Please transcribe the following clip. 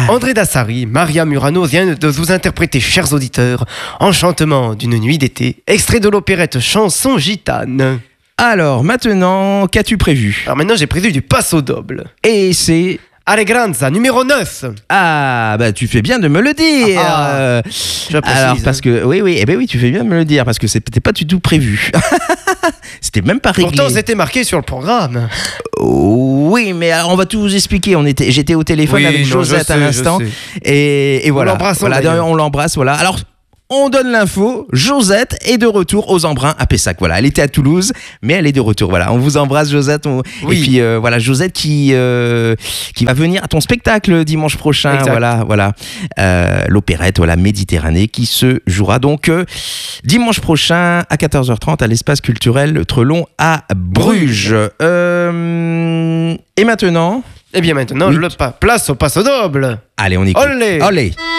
André Dassari, Maria Murano viennent de vous interpréter, chers auditeurs, Enchantement d'une nuit d'été, extrait de l'opérette Chanson gitane. Alors, maintenant, qu'as-tu prévu ? Alors maintenant, j'ai prévu du passo doble. Et c'est... Allegranza, numéro 9. Ah, bah tu fais bien de me le dire. Je précise. Alors, parce que... Oui, tu fais bien de me le dire, parce que c'était pas du tout prévu. C'était même pas réglé. Pourtant, c'était marqué sur le programme. Oui, mais alors, on va tout vous expliquer. J'étais au téléphone avec Josette à l'instant. Et voilà. On l'embrasse, voilà. Alors... On donne l'info, Josette est de retour aux Embruns à Pessac. Voilà, elle était à Toulouse, mais elle est de retour. Voilà, on vous embrasse Josette. Oui. Et puis voilà, Josette qui va venir à ton spectacle dimanche prochain. Exact. Voilà. L'opérette, Méditerranée, qui se jouera donc dimanche prochain à 14h30 à l'espace culturel Trelon à Bruges. Et maintenant ? Eh bien maintenant, place au passo doble. Allez, on écoute. Olé. Olé.